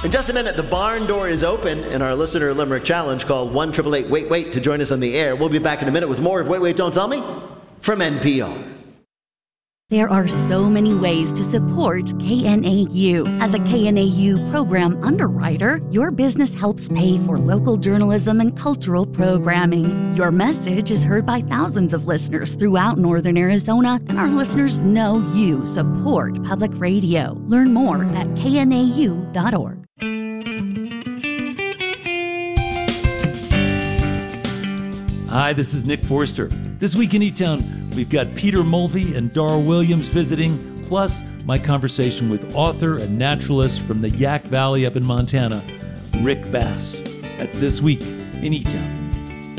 In just a minute, the barn door is open in our Listener Limerick Challenge. Call 1-888-WAIT-WAIT to join us on the air. We'll be back in a minute with more of Wait, Wait, Don't Tell Me from NPR. There are so many ways to support KNAU. As a KNAU program underwriter, your business helps pay for local journalism and cultural programming. Your message is heard by thousands of listeners throughout Northern Arizona, and our listeners know you support public radio. Learn more at knau.org. Hi, this is Nick Forster. This week in E-Town, we've got Peter Mulvey and Dar Williams visiting, plus my conversation with author and naturalist from the Yak Valley up in Montana, Rick Bass. That's this week in E-Town.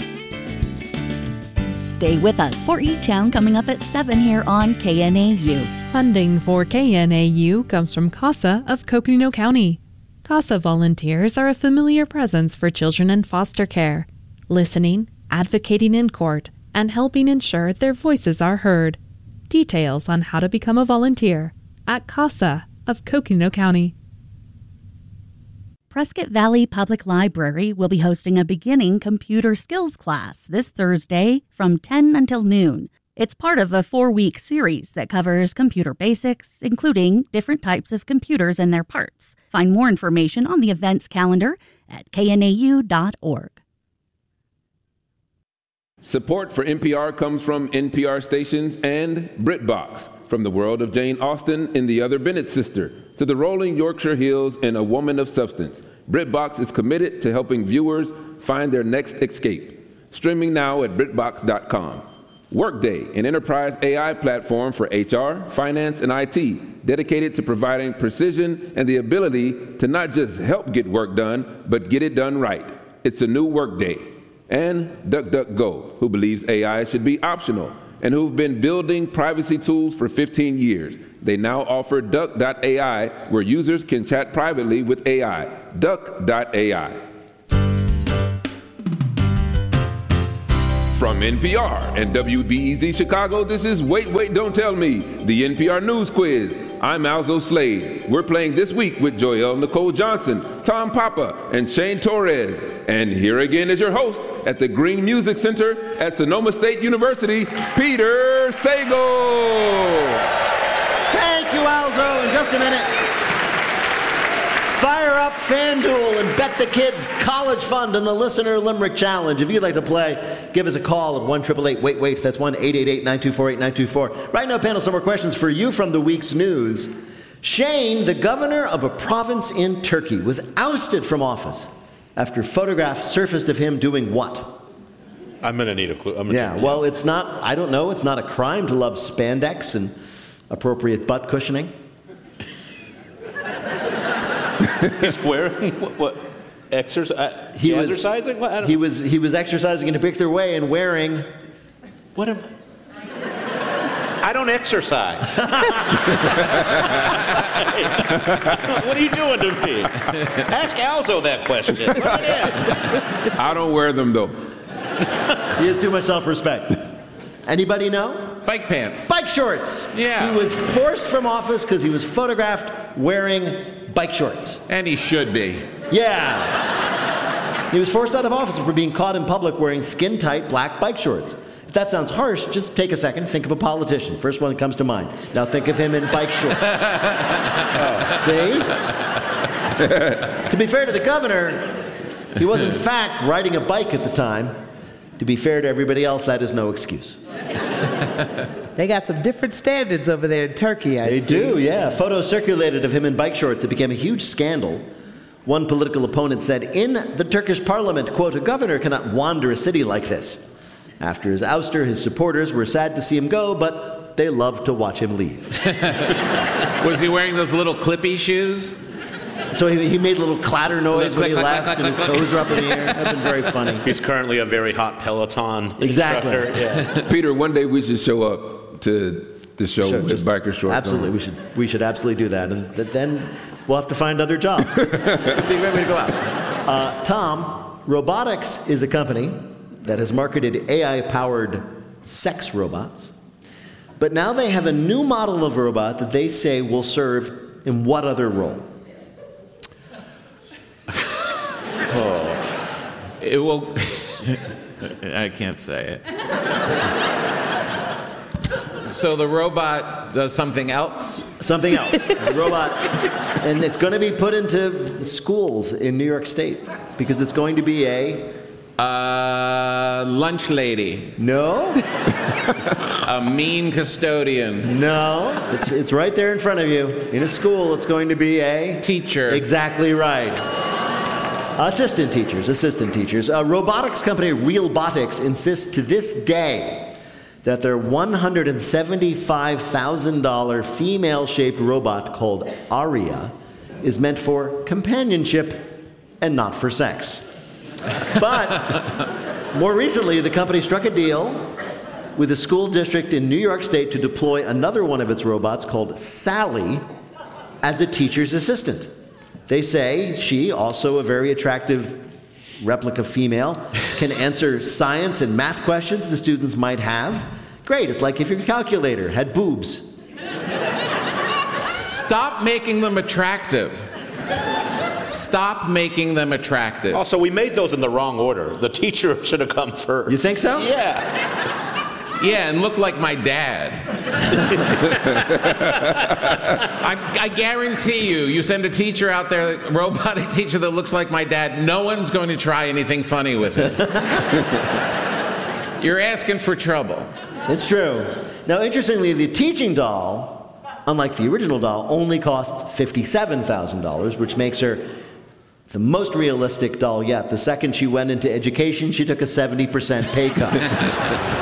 Stay with us for E-Town coming up at 7 here on KNAU. Funding for KNAU comes from CASA of Coconino County. CASA volunteers are a familiar presence for children in foster care, listening, advocating in court, and helping ensure their voices are heard. Details on how to become a volunteer at CASA of Coconino County. Prescott Valley Public Library will be hosting a beginning computer skills class this Thursday from 10 until noon. It's part of a 4-week series that covers computer basics, including different types of computers and their parts. Find more information on the events calendar at knau.org. Support for NPR comes from NPR stations and BritBox. From the world of Jane Austen and the other Bennett sister to the rolling Yorkshire Hills and A Woman of Substance, BritBox is committed to helping viewers find their next escape. Streaming now at BritBox.com. Workday, an enterprise AI platform for HR, finance, and IT, dedicated to providing precision and the ability to not just help get work done, but get it done right. It's a new Workday. And DuckDuckGo, who believes AI should be optional and who've been building privacy tools for 15 years. They now offer Duck.ai, where users can chat privately with AI. Duck.ai. From NPR and WBEZ Chicago, this is Wait, Wait, Don't Tell Me, the NPR News Quiz. I'm Alzo Slade. We're playing this week with Joelle Nicole Johnson, Tom Papa, and Shane Torres. And here again is your host at the Green Music Center at Sonoma State University, Peter Sagal. Thank you, Alzo. In just a minute, fire up FanDuel and bet the kids college fund in the Listener Limerick Challenge. If you'd like to play, give us a call at 1-888-WAIT-WAIT. That's 1-888-924-8924. Right now, panel, some more questions for you from the week's news. Shane, the governor of a province in Turkey, was ousted from office after photographs surfaced of him doing what? I'm going to need a clue. Well, it's not, I don't know, it's not a crime to love spandex and appropriate butt cushioning. He's wearing what? Exercising? He was exercising in a particular way and wearing. What am I don't exercise. What are you doing to me? Ask Alzo that question. I don't wear them, though. He has too much self-respect. Anybody know? Bike pants. Bike shorts. Yeah. He was forced from office because he was photographed wearing bike shorts. And he should be. Yeah. He was forced out of office for being caught in public wearing skin-tight black bike shorts. If that sounds harsh, just take a second, think of a politician. First one that comes to mind. Now think of him in bike shorts. See? To be fair to the governor, he was in fact riding a bike at the time. To be fair to everybody else, that is no excuse. They got some different standards over there in Turkey, I see. They do, yeah. Photos circulated of him in bike shorts. It became a huge scandal. One political opponent said, in the Turkish parliament, quote, a governor cannot wander a city like this. After his ouster, his supporters were sad to see him go, but they loved to watch him leave. Was he wearing those little clippy shoes? So he made a little clatter noise when he left, and his toes were up in the air. That's been very funny. He's currently a very hot Peloton Exactly. instructor. Yeah. Peter, one day we should show up to the show with just biker shorts. Absolutely, we should absolutely do that, and then we'll have to find other jobs. It'd be a great way to go out. Tom, Robotics is a company that has marketed AI-powered sex robots, but now they have a new model of robot that they say will serve in what other role? It will... I can't say it. So the robot does something else? Something else. The robot. And it's going to be put into schools in New York State because it's going to be a... lunch lady. No. A mean custodian. No. It's right there in front of you. In a school, it's going to be a... Teacher. Exactly right. Assistant teachers. Robotics company Realbotics insists to this day that their $175,000 female-shaped robot called Aria is meant for companionship and not for sex. But more recently, the company struck a deal with a school district in New York State to deploy another one of its robots called Sally as a teacher's assistant. They say she, also a very attractive replica female, can answer science and math questions the students might have. Great, it's like if your calculator had boobs. Stop making them attractive. Stop making them attractive. Also, we made those in the wrong order. The teacher should have come first. You think so? Yeah. Yeah, and look like my dad. I guarantee you send a teacher out there, a robotic teacher that looks like my dad, no one's going to try anything funny with it. You're asking for trouble. It's true. Now, interestingly, the teaching doll, unlike the original doll, only costs $57,000, which makes her the most realistic doll yet. The second she went into education, she took a 70% pay cut.